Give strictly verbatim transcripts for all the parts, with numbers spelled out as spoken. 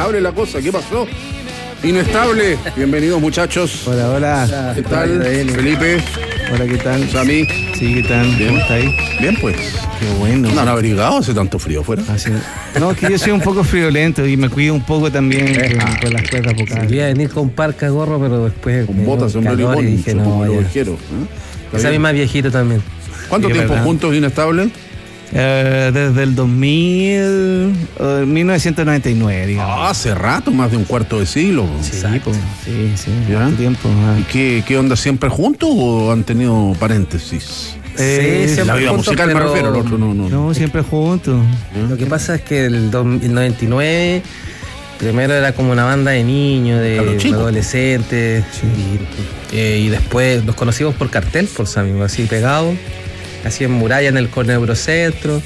inestable la cosa. ¿Qué pasó? Inestable. Bienvenidos, muchachos. Hola, hola. ¿Qué tal? Felipe. Hola, ¿qué tal? Sammy. Sí, ¿qué tal? Bien. ¿Cómo estáis? Bien, pues. Qué bueno. ¿No han abrigado? Hace tanto frío afuera. Ah, sí. No, que yo soy un poco friolento y me cuido un poco también con, Ah. con las cuerdas vocales. Iba a venir con parca, gorro, pero después Con me botas, dio sombrero y calor y poncho, dije, no, como los ya. vaqueros, ¿eh? Esa misma viejito también. ¿Cuánto Sí, tiempo verdad. juntos, Inestable? Eh, desde el dos mil, eh, mil novecientos noventa y nueve, digamos. Ah, hace rato, más de un cuarto de siglo. sí, po, sí, sí, ¿Ya? mucho tiempo. ah. ¿Y qué, qué onda? ¿Siempre juntos o han tenido paréntesis? Eh, sí, La siempre vida juntos, musical me pero refiero, el otro no. no. No, siempre juntos. Lo que pasa es que el, dos- el noventa y nueve, primero era como una banda de niños, de Cabros chicos. adolescentes, y, eh, y después nos conocimos por cartel, por Sammy, así pegados, así en muralla en el Cornebrocentro,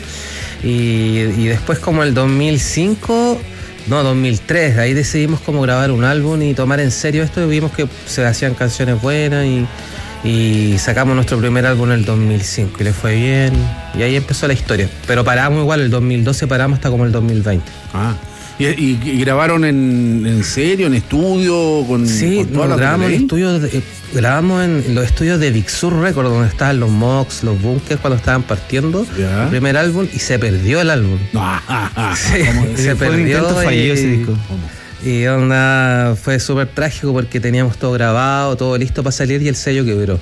y, y después como el dos mil cinco, no, dos mil tres, ahí decidimos como grabar un álbum y tomar en serio esto, y vimos que se hacían canciones buenas y, y sacamos nuestro primer álbum en el dos mil cinco y le fue bien, y ahí empezó la historia, pero paramos igual, el dos mil doce paramos hasta como el dos mil veinte. Ah. ¿Y, y- y grabaron en, en serio, en estudio, con, Sí, con todas nos las grabamos en ley? estudios, de- eh, grabamos en los estudios de Big Sur Records, donde estaban los Mox, los Bunkers cuando estaban partiendo Ya. el primer álbum, y se perdió el álbum. No, ah, ah, ah. Sí, se Fue un perdió intento fallido y, ese disco. y onda, fue súper trágico porque teníamos todo grabado, todo listo para salir y el sello quebró.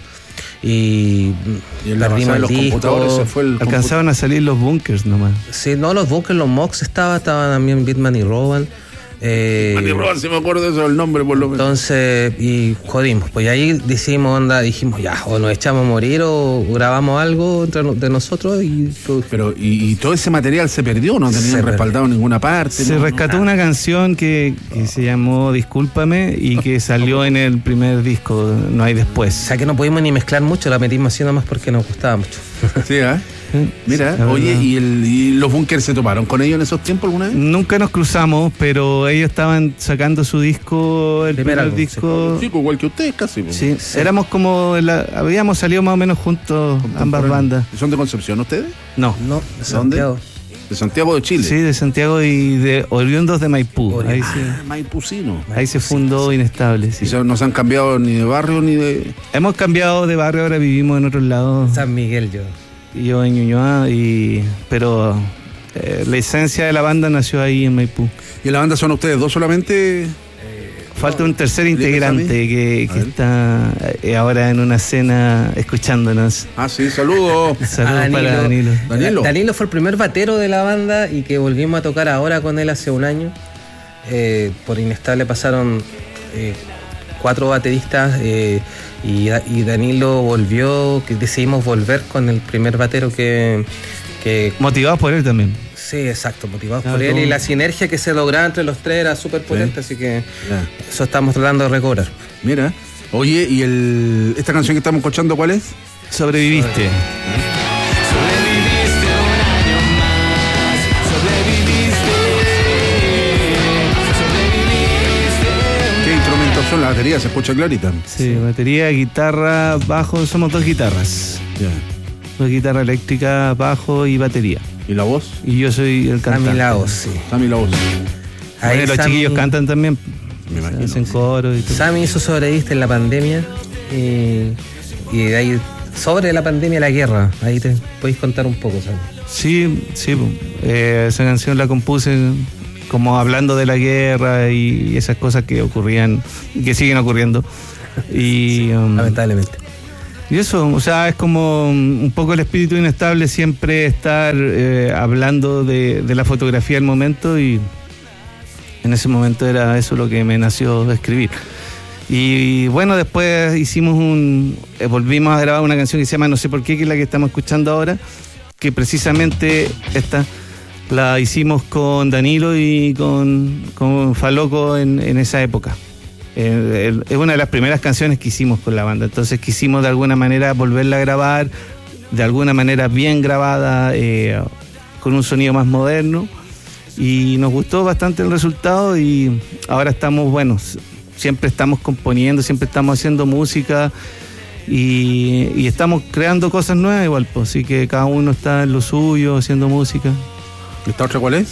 Y, Y en la perdimos pasada de el los disco. computadores se fue el compu- Alcanzaron a salir los bunkers nomás. Sí, no, los Bunkers, los Mox estaban, estaban también Bitman y Roban. Eh, Manny Roban, si me acuerdo de eso, el nombre por lo menos. Entonces, y jodimos, pues y ahí decimos, onda, dijimos, ya, o nos echamos a morir o grabamos algo entre no- de nosotros y pues, Pero, y, y todo ese material se perdió, no tenían Se respaldado en ninguna parte. Se no, rescató no, una canción que, que se llamó Discúlpame y que salió en el primer disco, No hay o después. sea que no pudimos ni mezclar mucho, la metimos así nomás porque nos gustaba mucho. Sí, ¿eh? Mira, La oye, verdad. ¿y, el, ¿y los bunkers se toparon con ellos en esos tiempos alguna vez? Nunca nos cruzamos, pero ellos estaban sacando su disco, el Primer primer, álbum, disco. Sí, igual que ustedes casi. pues. Sí, éramos como, la- habíamos salido más o menos juntos ambas bandas. ¿Son de Concepción ustedes? No, No, de ¿Dónde? Santiago. De Santiago de Chile. sí, de Santiago y de oriundos de Maipú. Ori- Ahí, Ah, se, Maipucino. ahí se fundó Inestable. sí. Y so- no se han cambiado ni de barrio ni de... Hemos cambiado de barrio, ahora vivimos en otros lados. San Miguel yo. Yo en Ñuñoa, y, pero eh, la esencia de la banda nació ahí en Maipú. ¿Y en la banda son ustedes dos solamente? Falta un tercer Felipe integrante Sammy. que, A que ver. está eh, ahora en una cena escuchándonos. Ah, sí, saludos. Saludos Ah, para Danilo. Danilo. Danilo fue el primer batero de la banda y que volvimos a tocar ahora con él hace un año. Eh, por Inestable pasaron eh, cuatro bateristas eh, y, Da- y Danilo volvió, que decidimos volver con el primer batero que... que Motivados por él también. sí, exacto, motivados Ah, por él todo. y la sinergia que se lograba entre los tres era súper potente, así que Ya. eso estamos tratando de recobrar. Mira. Oye, ¿y el, esta canción que estamos escuchando cuál es? Sobreviviste. Sobreviviste un año más, sobreviviste, sobreviviste. ¿Qué instrumentación? La batería se escucha clarita. Sí, batería, guitarra, bajo. Somos dos guitarras. Ya. Dos guitarras eléctricas, bajo y batería. ¿Y la voz? Y yo soy el A cantante. mi lado, sí. Sammy, la voz. Bueno, los Sammy- chiquillos cantan también. Me imagino. Hacen coro y todo. Sammy hizo Sobreviviste en la pandemia y, y de ahí, sobre la pandemia, la guerra. Ahí te podéis contar un poco, Sammy. Sí, sí. po. Eh, esa canción la compuse como hablando de la guerra y esas cosas que ocurrían, que siguen ocurriendo. Y, um, Lamentablemente. y eso, o sea, es como um, un poco el espíritu Inestable, siempre estar eh, hablando de, de la fotografía del momento, y en ese momento era eso lo que me nació de escribir. Y bueno, después hicimos un, eh, volvimos a grabar una canción que se llama No sé por qué, que es la que estamos escuchando ahora, que precisamente esta la hicimos con Danilo y con, con Faloco en, en esa época. Eh, el- es una de las primeras canciones que hicimos con la banda, entonces quisimos de alguna manera volverla a grabar, de alguna manera bien grabada, eh, con un sonido más moderno, y nos gustó bastante el resultado, y ahora estamos, bueno, siempre estamos componiendo, siempre estamos haciendo música, y, y estamos creando cosas nuevas igual, pues, así que cada uno está en lo suyo, haciendo música. ¿Esta otra cuál es?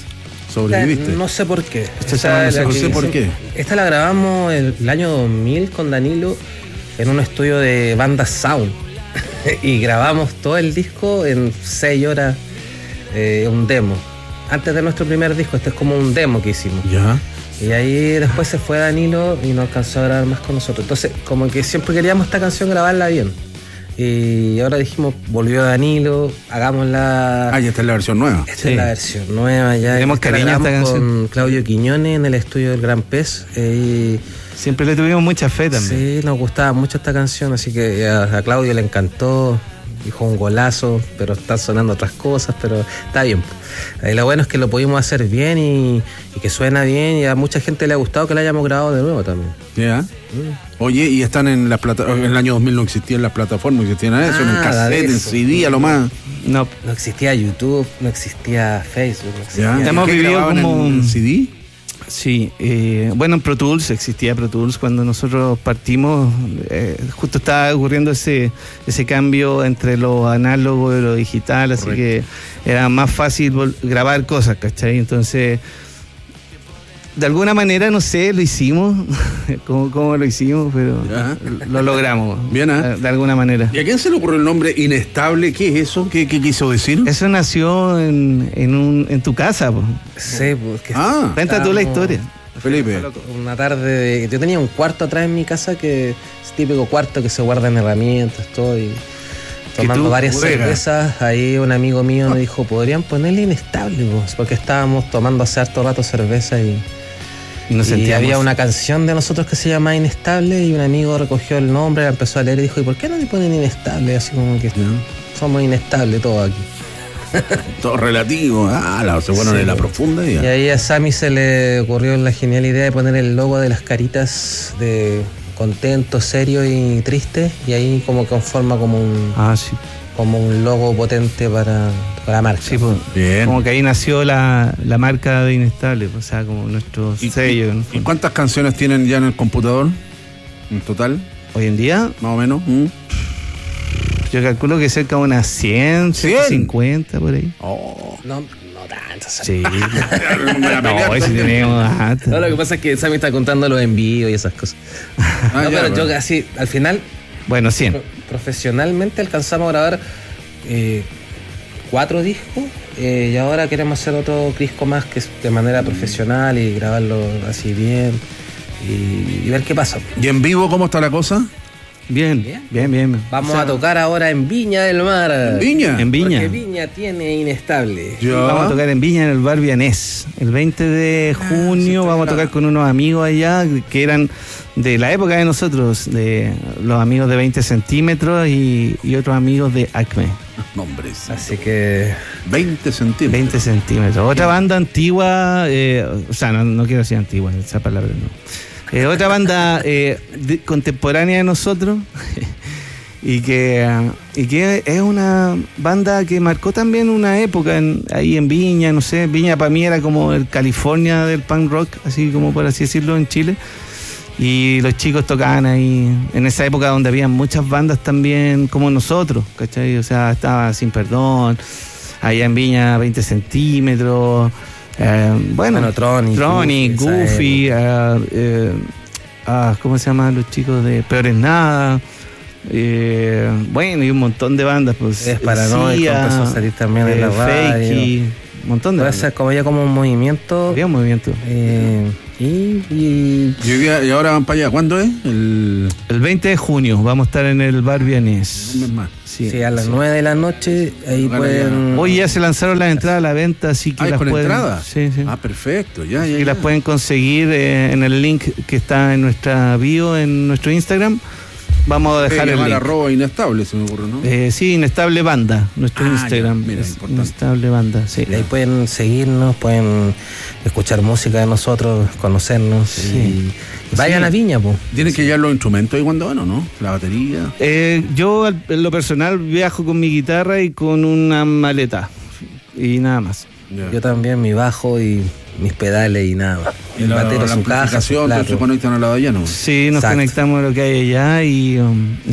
sobreviviste. No sé por qué. Esta Esa semana no es la sé que por dicen- qué. Esta la grabamos el, el año dos mil con Danilo en un estudio de banda Sound. Y grabamos todo el disco en seis horas, eh, un demo. Antes de nuestro primer disco, este es como un demo que hicimos. Ya. Y ahí después se fue Danilo y no alcanzó a grabar más con nosotros. Entonces, como que siempre queríamos esta canción grabarla bien. Y ahora dijimos, volvió Danilo, hagámosla. Ah, ya está en la versión nueva. Esta Sí. es la versión nueva ya. Tenemos Esta la cariño a esta grabamos canción. con Claudio Quiñones en el estudio del Gran Pez. eh, Siempre le tuvimos mucha fe y también. sí, nos gustaba mucho esta canción, así que a, a Claudio le encantó. Dijo un golazo, pero están sonando otras cosas, pero está bien. Eh, lo bueno es que lo pudimos hacer bien y, y que suena bien, y a mucha gente le ha gustado que la hayamos grabado de nuevo también. Ya. Oye, y están en las plataformas. En el año dos mil no existían las plataformas, existían eso, en Nada cassette, de en eso. C D, a lo más. No, No existía YouTube, no existía Facebook, no existía. ¿Ya? Hemos ¿Y qué vivido grababan como en un- C D? sí. Eh, bueno, en Pro Tools, existía Pro Tools cuando nosotros partimos. Eh, justo estaba ocurriendo ese, ese cambio entre lo análogo y lo digital, así Correcto. que era más fácil vol- grabar cosas, ¿cachai? Entonces, de alguna manera, no sé, lo hicimos, cómo, cómo lo hicimos, pero Ya. lo logramos. Bien, ¿eh? de, de alguna manera. ¿Y a quién se le ocurrió el nombre Inestable? ¿Qué es eso? ¿Qué, qué quiso decir? Eso nació en, en, un, en tu casa, po. Sí, pues que Ah. Cuenta tú la estábamos- historia. Felipe. Una tarde, de- yo tenía un cuarto atrás en mi casa, que es típico cuarto que se guardan herramientas, todo, y tomando tú varias juegas. cervezas. Ahí un amigo mío me dijo, podrían ponerle Inestable, pues, porque estábamos tomando hace harto rato cerveza y, Y nos y sentíamos. había una canción de nosotros que se llama Inestable, y un amigo recogió el nombre, la empezó a leer y dijo, ¿y por qué no le ponen Inestable? Así como que somos inestables todos aquí. Todo relativo. Ah, la, se fueron Sí, en la pues. profunda Y idea. ahí a Sammy se le ocurrió la genial idea de poner el logo de las caritas de contento, serio y triste, y ahí como conforma como un, Ah, sí. como un logo potente para, para la marca. Sí, pues. Bien. Como que ahí nació la, la marca de Inestable, pues, o sea, como nuestro ¿Y, sello. en el y fondo. cuántas canciones tienen ya en el computador? En total, Hoy en día, más o menos. ¿Mm? yo calculo que cerca de unas cien, ¿cien? ciento cincuenta por ahí. Oh. No, no tanto. Sí. Me la No, peleaste. hoy sí tenemos harto. No, lo que pasa es que Sammy está contando los envíos y esas cosas. Ah, no, ya, pero bueno. yo casi, al final, Bueno, cien. pro- profesionalmente alcanzamos a grabar eh, cuatro discos, eh, y ahora queremos hacer otro disco más que es de manera profesional y grabarlo así bien y, y ver qué pasa. ¿Y en vivo cómo está la cosa? Bien, Bien. bien, bien. Vamos O sea, a tocar ahora en Viña del Mar. ¿En Viña? En Viña. Porque Viña tiene Inestable. Ya. Vamos a tocar en Viña en el bar Vianés. El veinte de junio sí, vamos a claro. tocar con unos amigos allá que eran de la época de nosotros, de los amigos de veinte centímetros y, y otros amigos de Acme. Nombres. Así que veinte centímetros. veinte centímetros. Otra banda antigua, eh, o sea, no, no quiero decir antigua, esa palabra no. Eh, otra banda eh, de- contemporánea de nosotros y que y que es una banda que marcó también una época en- ahí en Viña, no sé, Viña para mí era como el California del punk rock, así como por así decirlo en Chile. Y los chicos tocaban ahí en esa época donde había muchas bandas también como nosotros, ¿cachai? O sea, estaba Sin Perdón, allá en Viña veinte centímetros, eh, bueno, Bueno, Tronic, Tronic, Goofy, esa Goofy, eh, eh, ah, ¿cómo se llaman los chicos de Peores Nada? Eh, bueno, y un montón de bandas, pues. Es Paranoico, Sia, empezó a salir también en la radio. Fakey, un montón de puede bandas. ser como ya como un movimiento. Había un movimiento. eh, y, y Y, hoy día- y ahora van para allá. ¿Cuándo es? El El veinte de junio vamos a estar en el bar Vianés. un mes más. Sí, sí, a las sí. nueve de la noche ahí Ojalá pueden. Hoy ya se lanzaron las entradas a la venta, así que Ah, ¿es las con pueden. entrada? Sí, sí. Ah, perfecto. Ya, ya, Y ya. las pueden conseguir eh, en el link que está en nuestra bio, en nuestro Instagram. Vamos a Eh, dejar el llamar link. arroba inestable, se me ocurre, ¿no? Eh, sí, Inestable Banda, nuestro Ah, Instagram. ya, mira, es importante. Inestable Banda, sí. Ahí pueden seguirnos, pueden escuchar música de nosotros, conocernos. Sí. Y vayan Sí. a Viña, pues. Tienen que llevar los instrumentos ahí cuando van, ¿o no? La batería. Eh, yo, al- en lo personal, viajo con mi guitarra y con una maleta. Y nada más. Ya. Yo también, mi bajo y mis pedales y nada más. Y El la, batero, la su caja, su amplificación, todo plato. se conectan al lado de allá, ¿no? Sí, nos Exacto. conectamos a lo que hay allá y um,